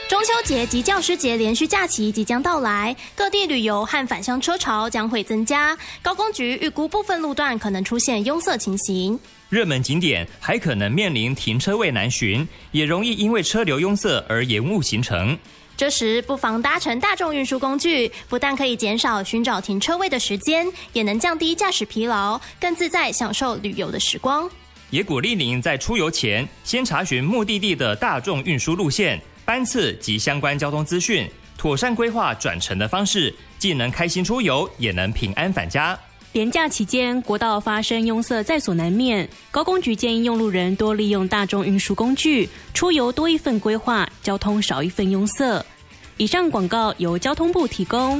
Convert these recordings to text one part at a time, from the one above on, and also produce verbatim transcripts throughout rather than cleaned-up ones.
中秋节及教师节连续假期即将到来，各地旅游和返乡车潮将会增加。高工局预估部分路段可能出现拥塞情形， 热门景点还可能面临停车位难寻，也容易因为车流拥塞而延误行程。 这时不妨搭乘大众运输工具，不但可以减少寻找停车位的时间，也能降低驾驶疲劳，更自在享受旅游的时光。 也鼓励您在出游前先查询目的地的大众运输路线、班次及相关交通资讯，妥善规划转乘的方式，既能开心出游，也能平安返家。 连假期间，国道发生拥塞在所难免，高工局建议用路人多利用大众运输工具，出游多一份规划，交通少一份拥塞。以上广告由交通部提供。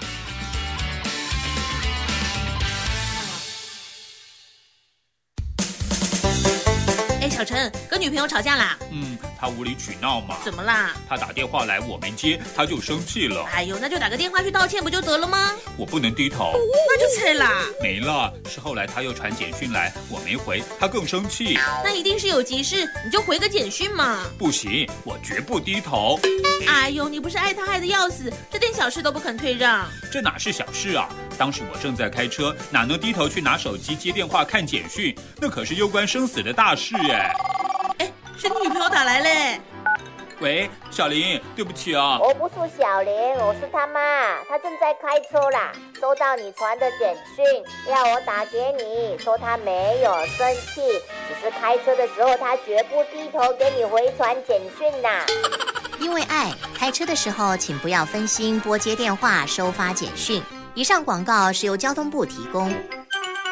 小陈跟女朋友吵架啦？ 嗯，他无理取闹嘛。 怎么啦？ 他打电话来我没接，他就生气了。 哎呦，那就打个电话去道歉不就得了吗？ 我不能低头。 那就切啦。 没了，是后来他又传简讯来，我没回，他更生气。 那一定是有急事，你就回个简讯嘛。 不行，我绝不低头。 哎呦，你不是爱他爱得要死，这点小事都不肯退让。 这哪是小事啊？当时我正在开车，哪能低头去拿手机接电话看简讯？那可是攸关生死的大事哎。 哎，是你女朋友打来嘞。 喂，小林，对不起啊。 我不是小林，我是他妈，他正在开车啦，收到你传的简讯，要我打给你，说他没有生气，只是开车的时候他绝不低头给你回传简讯啦。 因为爱，开车的时候请不要分心拨接电话、收发简讯。以上广告是由交通部提供。